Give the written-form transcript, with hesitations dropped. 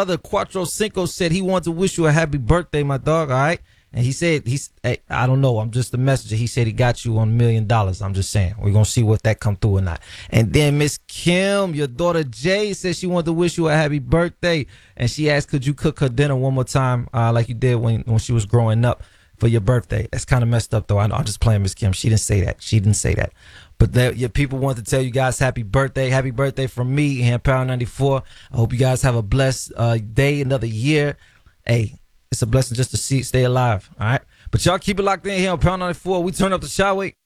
brother Quattro Cinco said he wanted to wish you a happy birthday, my dog. All right. And he said, hey, I don't know. I'm just a messenger. He said he got you on $1,000,000. I'm just saying. We're going to see what that come through or not. And then Miss Kim, your daughter Jay, said she wanted to wish you a happy birthday. And she asked, could you cook her dinner one more time like you did when she was growing up for your birthday? That's kind of messed up, though. I know. I'm just playing, Miss Kim. She didn't say that. But your people want to tell you guys happy birthday. Happy birthday from me here in Power 94. I hope you guys have a blessed day, another year. Hey, it's a blessing just to stay alive. All right. But y'all keep it locked in here on Power 94. We turn up the Shawway.